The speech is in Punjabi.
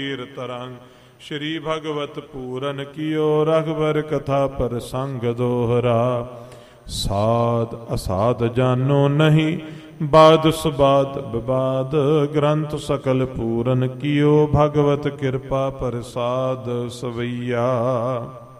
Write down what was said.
ਤਰੰਗ ਸ਼੍ਰੀ ਭਗਵਤ ਪੂਰਨ ਕੀਓ ਰਘਬਰ ਕਥਾ ਪ੍ਰਸੰਗ ਦੋਹਰਾ। ਸਾਧ ਅਸਾਧ ਜਾਨੋ ਨਹੀਂ ਬਾਦ ਸੁਬਾਦ ਵਿਵਾਦ ਗ੍ਰੰਥ ਸਕਲ ਪੂਰਨ ਕੀਓ ਭਗਵਤ ਕਿਰਪਾ ਪ੍ਰਸਾਦ ਸਵਈਆ।